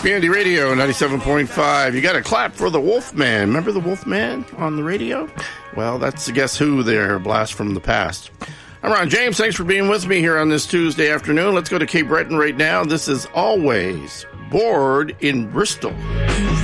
Community Radio 97.5. You got to clap for the Wolfman. Remember the Wolfman on the radio? Well, that's Guess Who there, Blast from the Past. I'm Ron James. Thanks for being with me here on this Tuesday afternoon. Let's go to Cape Breton right now. This is Always Bored in Bristol.